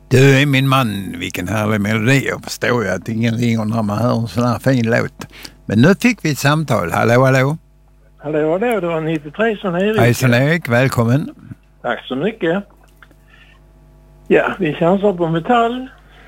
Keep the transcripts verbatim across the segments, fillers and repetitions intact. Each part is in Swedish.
Du är min man, vilken härlig melodi. Jag förstår ju att ingen ringer när man hör en sån här fin låt. Men nu fick vi ett samtal. Hallå, hallå. Hallå, hallå. Det var nittiotre som Erik. Hejsan Erik, välkommen. Tack så mycket. Ja, vi chansar på metall.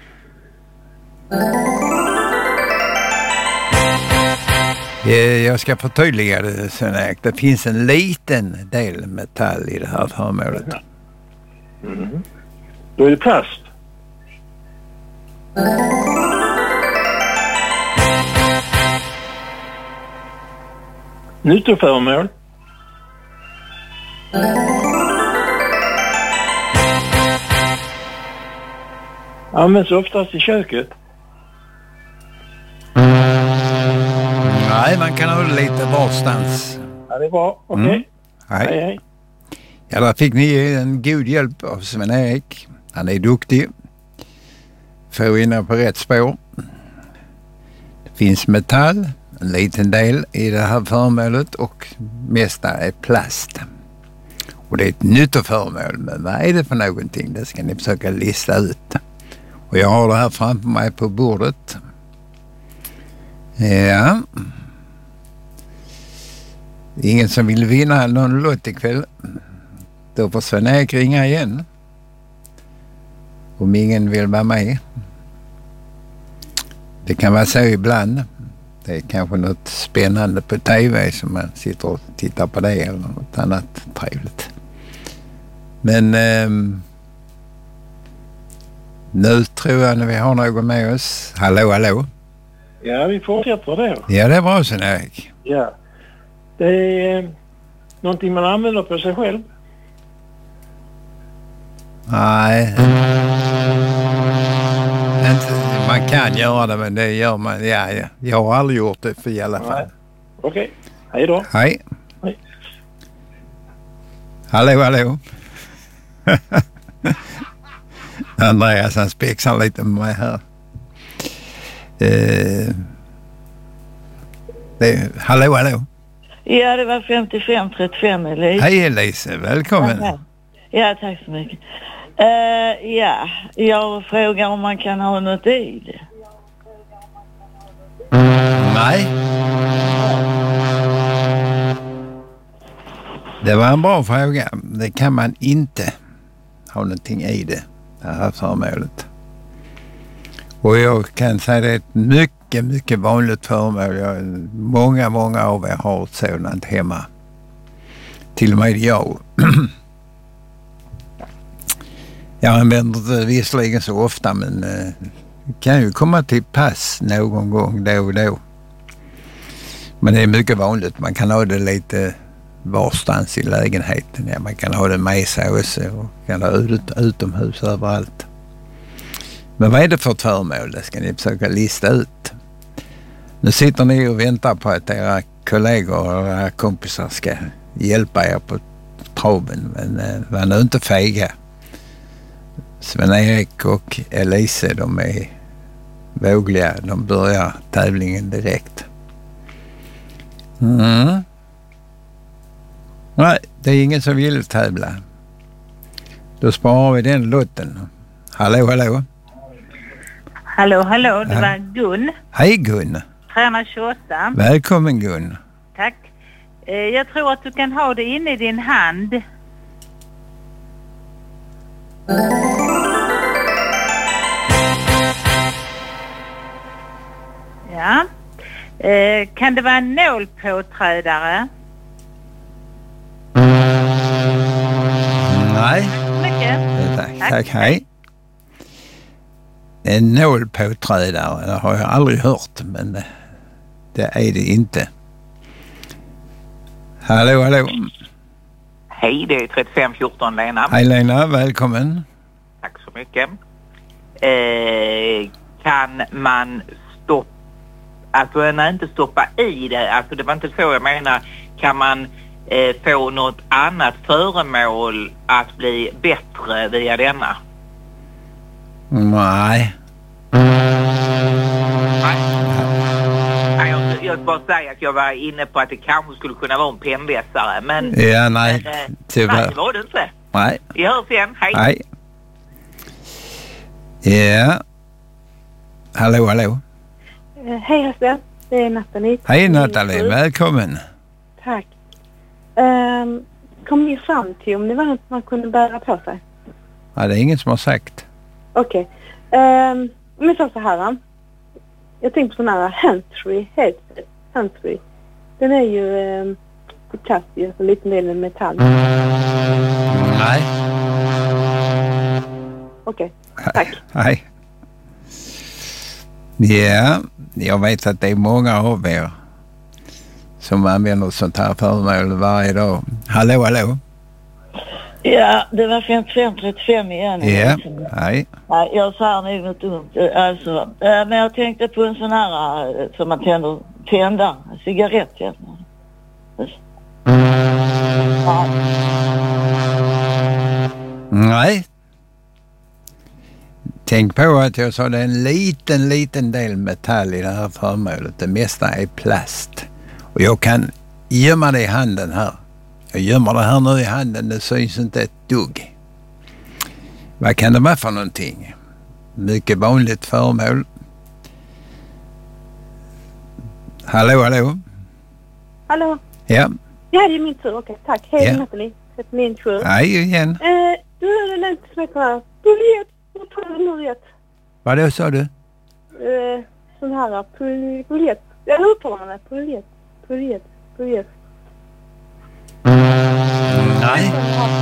Jag ska förtydliga det, Sven-Erik. Det finns en liten del metall i det här föremålet. Mm. Då är det plast. Nyttoföremål. Används oftast i köket. Nej, man kan ha det lite varstans. Ja, det är bra. Okej. Okay. Mm. Hej. Hej, hej. Ja, där fick ni en god hjälp av Sven-Erik. Han är duktig. Får in på rätt spår. Det finns metall, en liten del i det här föremålet, och mesta är plast. Och det är ett nyttoföremål, men vad är det för någonting? Det ska ni försöka lista ut. Och jag har det här framför mig på bordet. Ja. Ingen som vill vinna någon lott ikväll. Då får Sven-Erik ringa igen. Om ingen vill vara med. Det kan vara så ibland. Det är kanske något spännande på tv som man sitter och tittar på det, eller något annat trevligt. Men eh, nu tror jag när vi har någon med oss. Hallå, hallå. Ja, vi fortsätter då. Ja, det är bra, Sven-Erik. Ja. Det är eh, någonting man använder på sig själv. Nej. Inte, man kan göra det, men det gör man. Ja, ja. Jag har aldrig gjort det för i alla fall. Okej. Okay. Hej då. Hej. Hej. Hallå, hallå. Andreas, han spexar lite med mig här. Eh, det, hallå, hallå. Ja, det var femtiofem trettiofem, Elise. Hej Elise, välkommen. Ja, ja, tack så mycket. Uh, ja, jag frågar om man kan ha något i det. Nej. Det var en bra fråga. Det kan man inte ha någonting i det, det här föremålet. Och jag kan säga att det är ett mycket, mycket vanligt föremål. Jag, många, många av er har ett sådant hemma. Till och med jag. Jag använder det visserligen så ofta, men eh, kan ju komma till pass någon gång då och då. Men det är mycket vanligt. Man kan ha det lite varstans i lägenheten. Ja, man kan ha det med sig också och kan ha ut, utomhus överallt. Men vad är det för ett föremål? Det ska ni försöka lista ut. Nu sitter ni och väntar på att era kollegor och era kompisar ska hjälpa er på proven. Men eh, var nu inte fega. Sven-Erik och Elise, de är vågliga. De börjar tävlingen direkt. Mm. Nej, det är ingen som vill tävla. Då sparar vi den lotten. Hallå, hallå. Hallå, hallå. Det var Gun. Hej Gun. trehundratjugoåtta. Välkommen Gun. Tack. Eh, jag tror att du kan ha det inne i din hand. Ja. Eh, kan det vara en nålpåträdare? Nej. Mycket. Tack, tack, tack, hej. En nålpåträdare, det har jag aldrig hört, men det är det inte. Hallå, hallå. Hej, det är trettiofem fjorton Lena. Hej Lena, välkommen. Tack så mycket. Eh, kan man stoppa, alltså nej, inte stoppa i det, alltså det var inte så jag menar, kan man eh, få något annat föremål att bli bättre via denna? Nej. Nej. Nej, jag, jag bara säga att jag var inne på att det kanske skulle kunna vara en pennvässare, men... Ja, nej. Men, tyvärr. nej, det var det inte. Nej. Vi hörs igen. Hej. Nej. Ja. Hallå, hallå. Eh, hej Hasse, det är Nathalie. Hej Nathalie, välkommen. Tack. Um, kom ni fram till om det var något man kunde bära på sig? Ja, det är ingen som har sagt. Okej. Okay. Um, om jag sa så här. Jag tänkte på sån här handsfree headset. Handsfree. Den är ju um, på plast ju, en liten del med metall. Nej. Okej, okay. Tack. Hej. Ja, jag vet att det är många av er som använder sånt här föremål varje dag. Hallå, hallå. Ja, det var femtiofem trettiofem igen. Ja, hej. Nej, jag sa nog något dumt. Alltså, men jag tänkte på en sån här som man tänder, tänder, cigarettändare. Ja. Nej. Tänk på att jag sa det är en liten, liten del metall i det här föremålet. Det mesta är plast. Och jag kan gömma det i handen här. Jag gömmer det här nu i handen, det syns inte ett dugg. Vad kan det vara för någonting? Mycket vanligt föremål. Hallå, hallå. Hallå. Ja. Ja, det är min tur. Okej, tack. Hej Ja. Nathalie. trettionio tjugo. Hej igen. Eh, du har länt mig på här. Puljet. Jag tror det nu rätt. Vad då sa du? Eh, sån här pul- puljet. Jag uttalar mig. Puljet. Puljet. Puljet. Nej.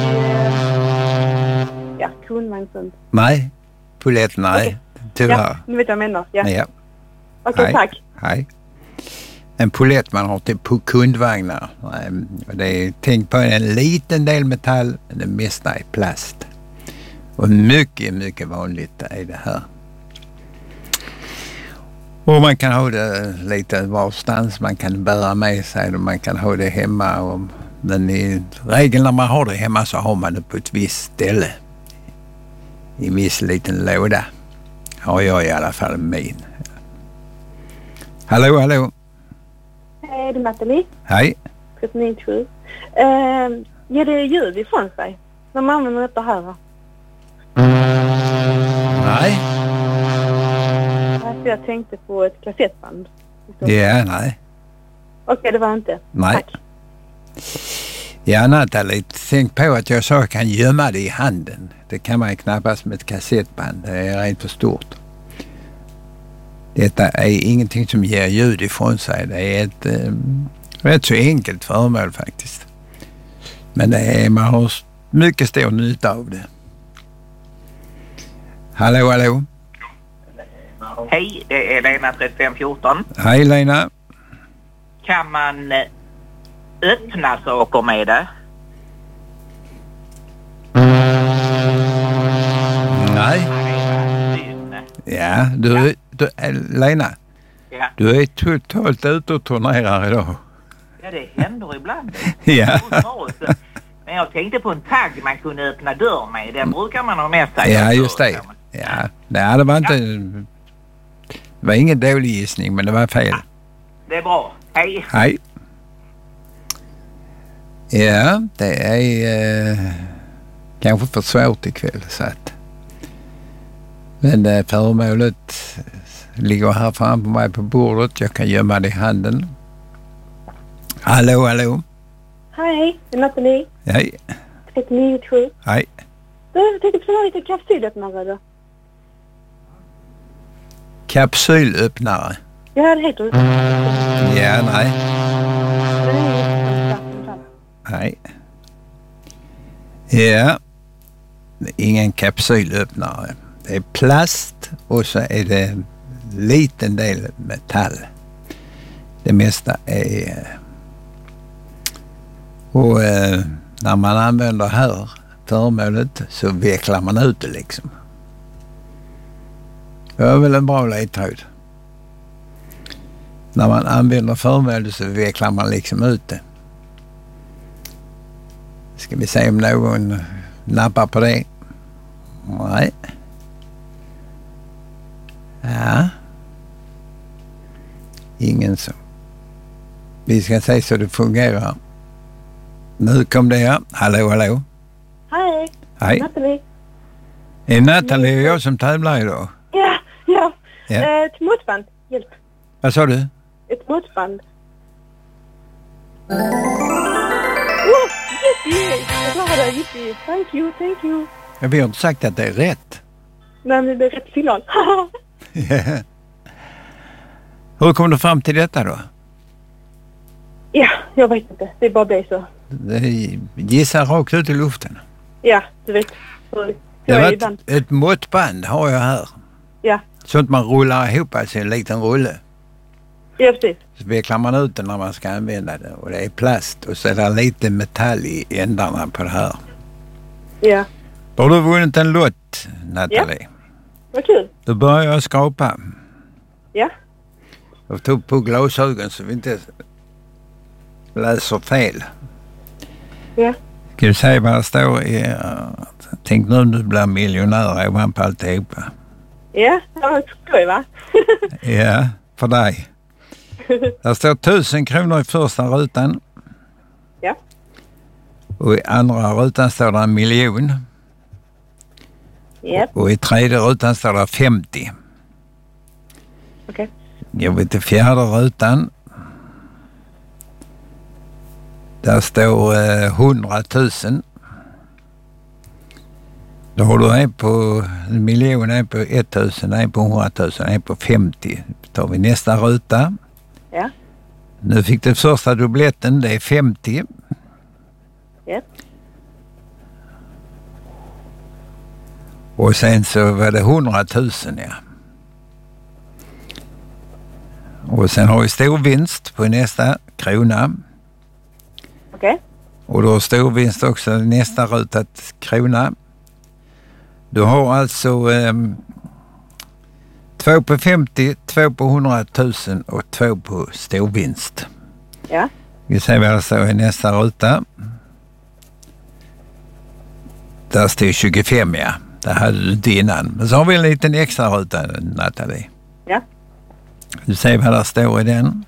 Ja, kundvagn sånt. Nej. Polett, nej. Okej. Tyvärr. Ja, ni vet vad jag menar. Ja. Ja. Okej, Hej. tack. Hej. En polett man har till på kundvagnar. Nej, det är, tänk på en liten del metall, det mesta är plast. Och mycket, mycket vanligt är det här. Och man kan ha det lite varstans, man kan bära med sig det, man kan ha det hemma. Och, men i regel när man har det hemma så har man det på ett visst ställe. I en viss liten låda. Har jag i alla fall min. Hallå, hallå. Hej, det är Nathalie. Hej. trettionio tjugo. Eh, ger det ljud ifrån sig när man använder detta här? Va? Nej. Alltså jag tänkte på ett kassettband. Ja, nej. Okej, det var inte. Nej. Tack. Ja, Nathalie, tänk på att jag sa att jag kan gömma det i handen. Det kan man knappast med ett kassettband. Det är rent för stort. Detta är ingenting som ger ljud ifrån sig. Det är ett eh, rätt så enkelt föremål faktiskt. Men det är, man har mycket stor nytta av det. Hallå, hallå. Hej, det är Lena trettiofem fjorton. Hej Lena. Kan man eh, öppna saker med det? Nej. Ja, du, du Lena. Ja. Du är totalt ute och turnerar idag. Ja, det händer ibland. Ja. Men jag tänkte på en tagg man kunde öppna dörr med. Den brukar man ha med sig. Ja, just det. Ja, nej, det var inte... Det var ingen dålig gissning, men det var fel. Ja, det är bra. Hej. Hej. Ja, det är eh, kanske för svårt ikväll så att... Men eh, föremålet ligger här framför mig på bordet. Jag kan gömma det i handen. Hallå, hallå. Hej, det är Nathalie. Hej. trettionio tjugo. Hej. Du, jag tänkte på sådana lite kapsylöppnare då. Kapsylöppnare. Ja, det heter det. Ja, nej. Den är ju Nej. Ja. Ingen kapsylöppnare. Det är plast och så är det en liten del metall. Det mesta är... Och eh, när man använder här föremålet så vecklar man ut det liksom. Det är väl en bra ledtråd. När man använder föremålet så vecklar man liksom ut det. Ska vi se om någon nappar på det? Nej. Ja. Ingen som. Vi ska se så det fungerar. Nu kom det här. Hallå, hallå. Hej, Hej. Nathalie. Är Nathalie och jag som tävlar idag? Ja, ja. Ja. Eh, ett måttband. Hjälp. Vad sa du? Ett måttband. Oh, yippee! Jag klarade det, yippee. Thank you, thank you. Ja, vi har inte sagt att det är rätt. Nej, men det är rätt signal. Hur kom du fram till detta då? Ja, jag vet inte. Det bara blev så. Det gissar rakt ut i luften. Ja, du vet. Så, Det jag var är ett, ibland. ett måttband har jag här. Ja, Sånt man rullar ihop, alltså en liten rulle. ja, precis. Så vecklar man ut den när man ska använda det. Och det är plast och så är det lite metall i ändarna på det här. Ja, Då har du vunnit en lott, Nathalie. vad kul. Då börjar jag skrapa. Ja, Jag tog på glasögon så vi inte läser fel. ja. Ska du säga vad det står i... Uh, tänk nu du blir miljonär ovanpå alltihopa. Ja, det var skoj, va? Ja, för dig. Där står tusen kronor i första rutan. Ja. Och i andra rutan står det en miljon. Ja, Och i tredje rutan står det femtio. okej. Jag vet i fjärde rutan. Där står eh, hundratusen. Då har du en på en miljon, en på ettusen, en på hundratusen, en på femtio. Då tar vi nästa ruta. Ja. Nu fick du första dubbletten, det är femtio. Ja. Och sen så var det hundratusen, ja. Och sen har vi stor vinst på nästa krona. Okej. Och då har stor vinst också nästa rutat krona. Du har alltså eh, två på femtio, två på hundratusen och två på stor vinst. Ja. Vi ser vad det står i nästa ruta. Där står tjugofem, ja. Det hade du inte innan. Men så har vi en liten extra ruta, Nathalie. Ja. Du ser vad det står i den.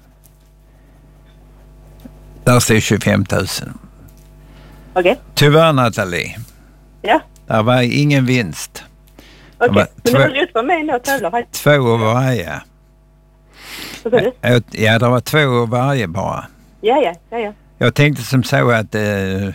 Där står tjugofem tusen. Okej. Tyvärr, Nathalie. Ja. Där var ingen vinst. Okej. var Men två- det var rätt för mig ändå att tävla faktiskt. Två av varje. Vad sa du? Ja, det var två av varje bara. Ja, ja, ja, ja. Jag tänkte som så att eh, eh,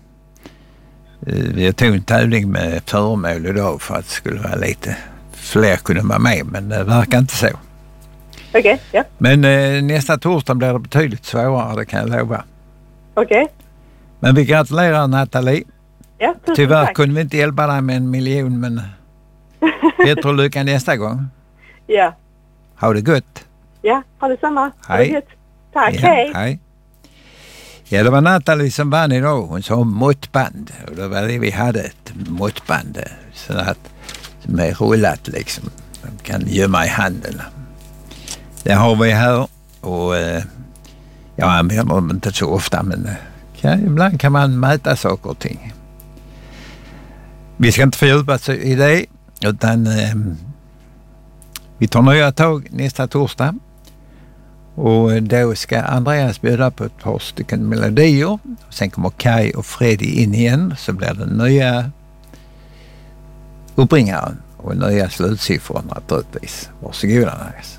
jag tog en tävling med föremål idag för att det skulle vara lite fler kunde vara med, men det verkar inte så. Okej, ja. Men eh, nästa torsdag blir det betydligt svårare, det kan jag lova. Okej. Men vi gratulerar, Nathalie. Ja, tusen Tyvärr tack. kunde vi inte hjälpa dig med en miljon, men bättre lycka nästa gång. Ja. Ha det gott. Ja, ha detsamma. Ha Hej. det gött. Tack, Ja, hej. hej. Ja, det var Nathalie som vann idag. Hon sa måttband. Och det var det vi hade, ett måttband. Så att som är rullat liksom. Man kan gömma i handen. Det har vi här. Och eh, jag använder dem inte så ofta, men eh, ja, ibland kan man mäta saker och ting. Vi ska inte fördjupa oss i det, utan eh, vi tar nya tag nästa torsdag. Och då ska Andreas bjuda på ett par stycken melodier. Sen kommer Kai och Freddy in igen, så blir det nya uppringaren och nya slutsiffror naturligtvis. Varsågoda, Andreas.